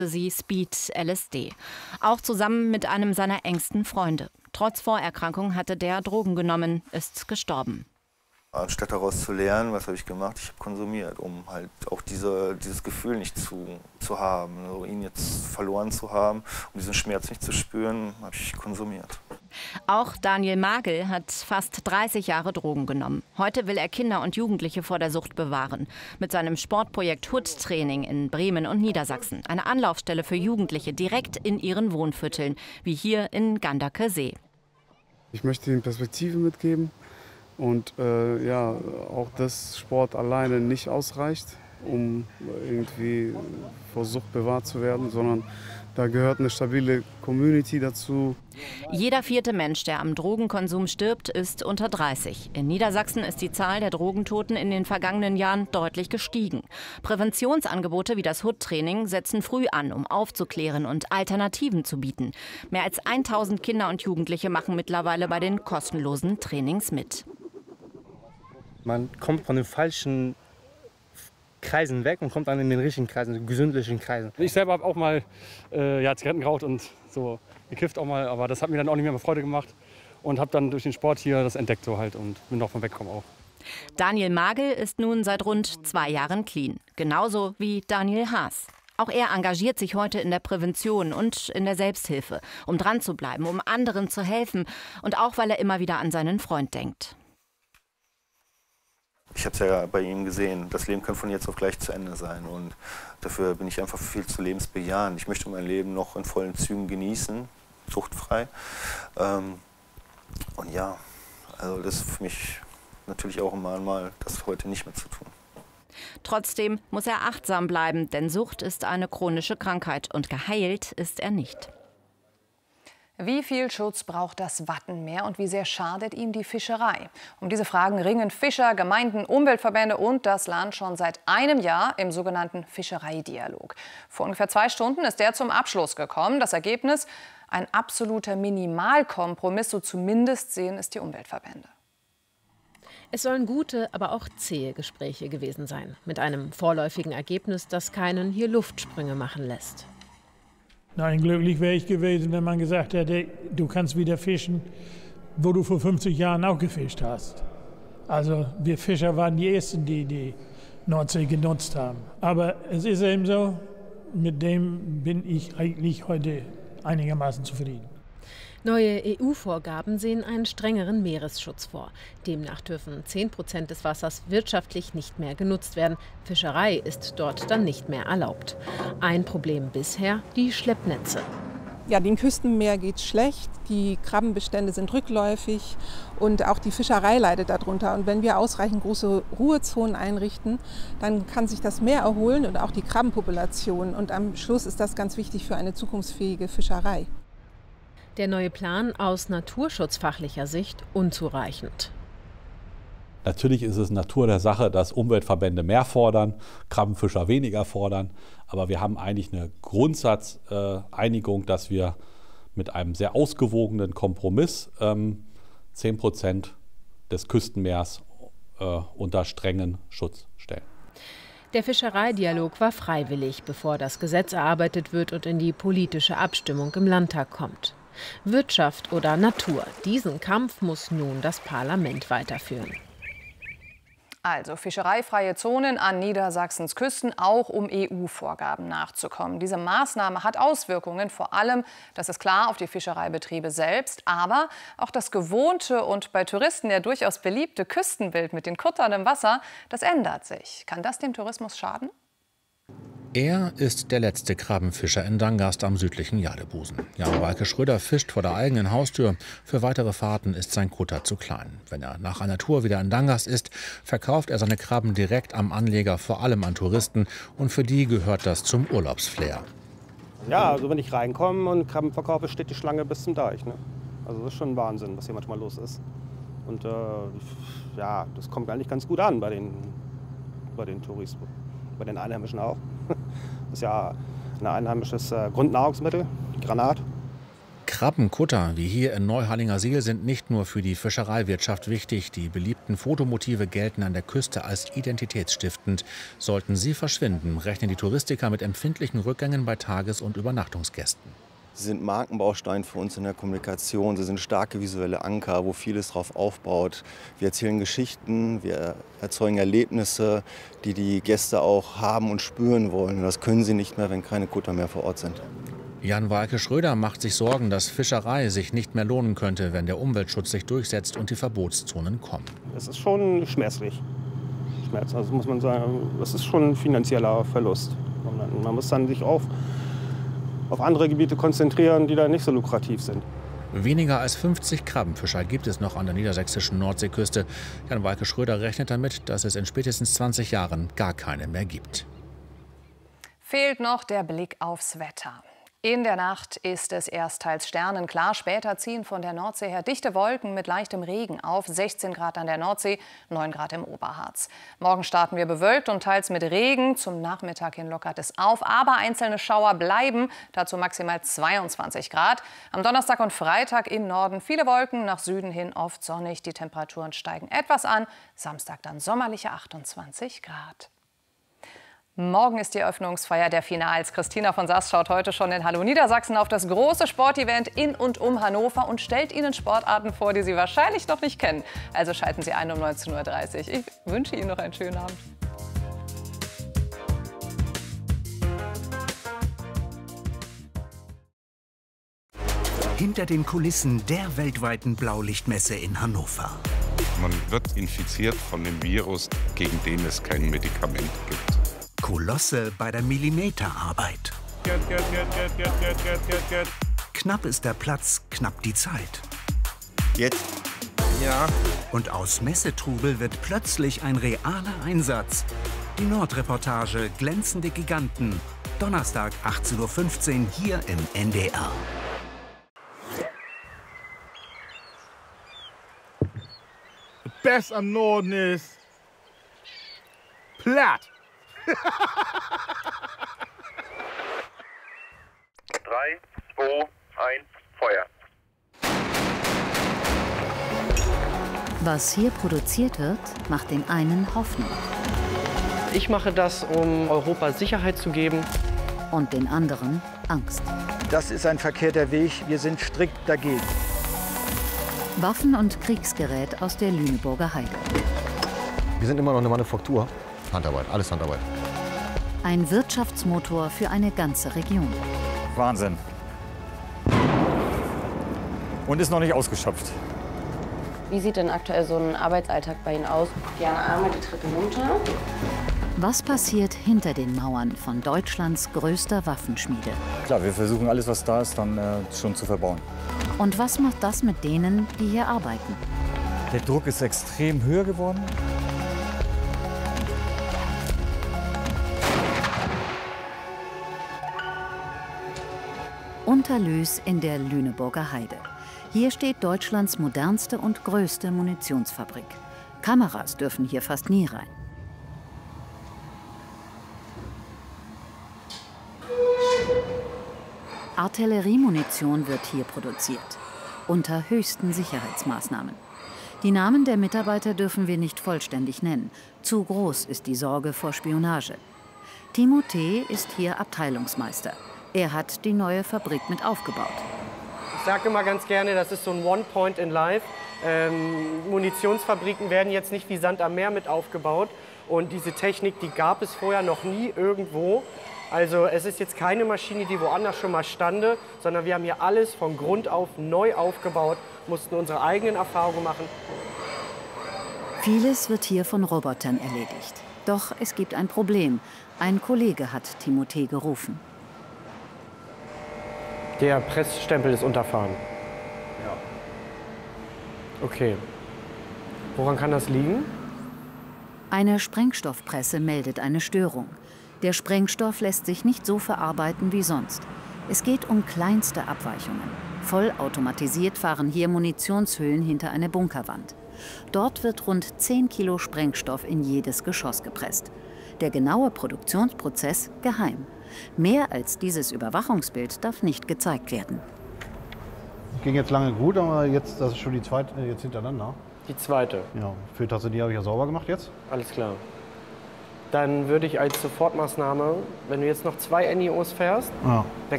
sie Speed LSD. Auch zusammen mit einem seiner engsten Freunde. Trotz Vorerkrankung hatte der Drogen genommen, ist gestorben. Anstatt daraus zu lernen, was habe ich gemacht? Ich habe konsumiert, um halt auch dieses Gefühl nicht zu haben, also ihn jetzt verloren zu haben, um diesen Schmerz nicht zu spüren, habe ich konsumiert. Auch Daniel Magel hat fast 30 Jahre Drogen genommen. Heute will er Kinder und Jugendliche vor der Sucht bewahren. Mit seinem Sportprojekt Hood Training in Bremen und Niedersachsen. Eine Anlaufstelle für Jugendliche direkt in ihren Wohnvierteln, wie hier in Ganderkesee. Ich möchte ihnen Perspektive mitgeben. Und ja, auch dass Sport alleine nicht ausreicht, um irgendwie vor Sucht bewahrt zu werden, sondern da gehört eine stabile Community dazu. Jeder vierte Mensch, der am Drogenkonsum stirbt, ist unter 30. In Niedersachsen ist die Zahl der Drogentoten in den vergangenen Jahren deutlich gestiegen. Präventionsangebote wie das Hood-Training setzen früh an, um aufzuklären und Alternativen zu bieten. Mehr als 1000 Kinder und Jugendliche machen mittlerweile bei den kostenlosen Trainings mit. Man kommt von den falschen Kreisen weg und kommt dann in den richtigen Kreisen, den gesündlichen Kreisen. Ich selber habe auch mal Zigaretten geraucht und so gekifft auch mal, aber das hat mir dann auch nicht mehr Freude gemacht und habe dann durch den Sport hier das entdeckt so halt und bin davon weggekommen auch. Daniel Magel ist nun seit rund 2 Jahren clean, genauso wie Daniel Haas. Auch er engagiert sich heute in der Prävention und in der Selbsthilfe, um dran zu bleiben, um anderen zu helfen und auch, weil er immer wieder an seinen Freund denkt. Ich habe es ja bei ihm gesehen, das Leben kann von jetzt auf gleich zu Ende sein und dafür bin ich einfach viel zu lebensbejahend. Ich möchte mein Leben noch in vollen Zügen genießen, suchtfrei. Und ja, also das ist für mich natürlich auch ein Mahnmal, das heute nicht mehr zu tun. Trotzdem muss er achtsam bleiben, denn Sucht ist eine chronische Krankheit und geheilt ist er nicht. Wie viel Schutz braucht das Wattenmeer und wie sehr schadet ihm die Fischerei? Um diese Fragen ringen Fischer, Gemeinden, Umweltverbände und das Land schon seit einem Jahr im sogenannten Fischereidialog. Vor ungefähr 2 Stunden ist der zum Abschluss gekommen. Das Ergebnis: ein absoluter Minimalkompromiss, so zumindest sehen es die Umweltverbände. Es sollen gute, aber auch zähe Gespräche gewesen sein. Mit einem vorläufigen Ergebnis, das keinen hier Luftsprünge machen lässt. Nein, glücklich wäre ich gewesen, wenn man gesagt hätte, du kannst wieder fischen, wo du vor 50 Jahren auch gefischt hast. Also wir Fischer waren die Ersten, die die Nordsee genutzt haben. Aber es ist eben so, mit dem bin ich eigentlich heute einigermaßen zufrieden. Neue EU-Vorgaben sehen einen strengeren Meeresschutz vor. Demnach dürfen 10% des Wassers wirtschaftlich nicht mehr genutzt werden. Fischerei ist dort dann nicht mehr erlaubt. Ein Problem bisher: die Schleppnetze. Ja, dem Küstenmeer geht es schlecht, die Krabbenbestände sind rückläufig und auch die Fischerei leidet darunter. Und wenn wir ausreichend große Ruhezonen einrichten, dann kann sich das Meer erholen und auch die Krabbenpopulation. Und am Schluss ist das ganz wichtig für eine zukunftsfähige Fischerei. Der neue Plan aus naturschutzfachlicher Sicht unzureichend. Natürlich ist es Natur der Sache, dass Umweltverbände mehr fordern, Krabbenfischer weniger fordern. Aber wir haben eigentlich eine Grundsatzeinigung, dass wir mit einem sehr ausgewogenen Kompromiss 10% des Küstenmeers unter strengen Schutz stellen. Der Fischereidialog war freiwillig, bevor das Gesetz erarbeitet wird und in die politische Abstimmung im Landtag kommt. Wirtschaft oder Natur, diesen Kampf muss nun das Parlament weiterführen. Also fischereifreie Zonen an Niedersachsens Küsten, auch um EU-Vorgaben nachzukommen. Diese Maßnahme hat Auswirkungen, vor allem, das ist klar, auf die Fischereibetriebe selbst, aber auch das gewohnte und bei Touristen ja durchaus beliebte Küstenbild mit den Kuttern im Wasser, das ändert sich. Kann das dem Tourismus schaden? Er ist der letzte Krabbenfischer in Dangast am südlichen Jadebusen. Jan-Walke Schröder fischt vor der eigenen Haustür. Für weitere Fahrten ist sein Kutter zu klein. Wenn er nach einer Tour wieder in Dangast ist, verkauft er seine Krabben direkt am Anleger, vor allem an Touristen. Und für die gehört das zum Urlaubsflair. Ja, also wenn ich reinkomme und Krabben verkaufe, steht die Schlange bis zum Deich. Ne? Also das ist schon Wahnsinn, was hier manchmal los ist. Und ja, das kommt eigentlich ganz gut an bei den Touristen, bei den Einheimischen auch. Das ist ja ein einheimisches Grundnahrungsmittel, Granat. Krabbenkutter wie hier in Neuhallingersiel sind nicht nur für die Fischereiwirtschaft wichtig. Die beliebten Fotomotive gelten an der Küste als identitätsstiftend. Sollten sie verschwinden, rechnen die Touristiker mit empfindlichen Rückgängen bei Tages- und Übernachtungsgästen. Sie sind Markenbaustein für uns in der Kommunikation. Sie sind starke visuelle Anker, wo vieles drauf aufbaut. Wir erzählen Geschichten, wir erzeugen Erlebnisse, die die Gäste auch haben und spüren wollen. Und das können sie nicht mehr, wenn keine Kutter mehr vor Ort sind. Jan-Walke Schröder macht sich Sorgen, dass Fischerei sich nicht mehr lohnen könnte, wenn der Umweltschutz sich durchsetzt und die Verbotszonen kommen. Es ist schon schmerzlich. Also muss man sagen, das ist schon ein finanzieller Verlust. Man muss dann sich auf andere Gebiete konzentrieren, die da nicht so lukrativ sind. Weniger als 50 Krabbenfischer gibt es noch an der niedersächsischen Nordseeküste. Jan-Walke Schröder rechnet damit, dass es in spätestens 20 Jahren gar keine mehr gibt. Fehlt noch der Blick aufs Wetter. In der Nacht ist es erst teils sternenklar. Später ziehen von der Nordsee her dichte Wolken mit leichtem Regen auf. 16 Grad an der Nordsee, 9 Grad im Oberharz. Morgen starten wir bewölkt und teils mit Regen. Zum Nachmittag hin lockert es auf, aber einzelne Schauer bleiben. Dazu maximal 22 Grad. Am Donnerstag und Freitag im Norden viele Wolken, nach Süden hin oft sonnig. Die Temperaturen steigen etwas an. Samstag dann sommerliche 28 Grad. Morgen ist die Eröffnungsfeier der Finals. Christina von Sass schaut heute schon in Hallo Niedersachsen auf das große Sportevent in und um Hannover und stellt Ihnen Sportarten vor, die Sie wahrscheinlich noch nicht kennen. Also schalten Sie ein um 19:30 Uhr. Ich wünsche Ihnen noch einen schönen Abend. Hinter den Kulissen der weltweiten Blaulichtmesse in Hannover. Man wird infiziert von dem Virus, gegen den es kein Medikament gibt. Kolosse bei der Millimeterarbeit. Knapp ist der Platz, knapp die Zeit. Jetzt? Ja. Und aus Messetrubel wird plötzlich ein realer Einsatz. Die Nordreportage Glänzende Giganten. Donnerstag 18:15 Uhr hier im NDR. The best am Norden ist platt. 3, 2, 1, Feuer. Was hier produziert wird, macht den einen Hoffnung. Ich mache das, um Europa Sicherheit zu geben. Und den anderen Angst. Das ist ein verkehrter Weg. Wir sind strikt dagegen. Waffen und Kriegsgerät aus der Lüneburger Heide. Wir sind immer noch eine Manufaktur. Handarbeit, alles Handarbeit. Ein Wirtschaftsmotor für eine ganze Region. Wahnsinn. Und ist noch nicht ausgeschöpft. Wie sieht denn aktuell so ein Arbeitsalltag bei Ihnen aus? Gerne einmal die Treppe runter. Was passiert hinter den Mauern von Deutschlands größter Waffenschmiede? Klar, wir versuchen alles, was da ist, dann schon zu verbauen. Und was macht das mit denen, die hier arbeiten? Der Druck ist extrem höher geworden. Unterlöß in der Lüneburger Heide. Hier steht Deutschlands modernste und größte Munitionsfabrik. Kameras dürfen hier fast nie rein. Artilleriemunition wird hier produziert. Unter höchsten Sicherheitsmaßnahmen. Die Namen der Mitarbeiter dürfen wir nicht vollständig nennen. Zu groß ist die Sorge vor Spionage. Timothée ist hier Abteilungsmeister. Er hat die neue Fabrik mit aufgebaut. Ich sage immer ganz gerne, das ist so ein One Point in Life. Munitionsfabriken werden jetzt nicht wie Sand am Meer mit aufgebaut. Und diese Technik, die gab es vorher noch nie irgendwo. Also es ist jetzt keine Maschine, die woanders schon mal stande, sondern wir haben hier alles von Grund auf neu aufgebaut, mussten unsere eigenen Erfahrungen machen. Vieles wird hier von Robotern erledigt. Doch es gibt ein Problem. Ein Kollege hat Timothée gerufen. Der Pressstempel ist unterfahren. Ja. Okay. Woran kann das liegen? Eine Sprengstoffpresse meldet eine Störung. Der Sprengstoff lässt sich nicht so verarbeiten wie sonst. Es geht um kleinste Abweichungen. Vollautomatisiert fahren hier Munitionshüllen hinter eine Bunkerwand. Dort wird rund 10 Kilo Sprengstoff in jedes Geschoss gepresst. Der genaue Produktionsprozess geheim. Mehr als dieses Überwachungsbild darf nicht gezeigt werden. Ging jetzt lange gut, aber jetzt, das ist schon die zweite jetzt hintereinander. Die zweite? Ja, Filtertasse, die habe ich ja sauber gemacht jetzt. Alles klar. Dann würde ich als Sofortmaßnahme, wenn du jetzt noch 2 NIOs fährst, dann